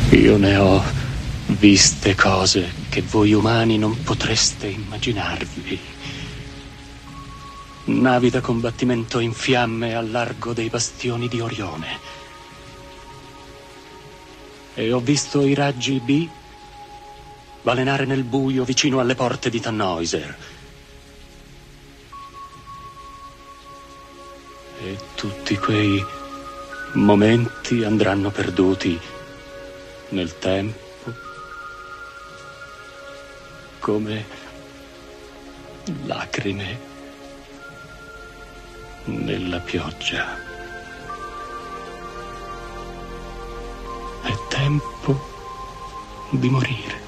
Io ne ho viste cose che voi umani non potreste immaginarvi. Navi da combattimento in fiamme al largo dei bastioni di Orione. E ho visto i raggi B balenare nel buio vicino alle porte di Tannhäuser. E tutti quei momenti andranno perduti nel tempo, come lacrime nella pioggia. È tempo di morire.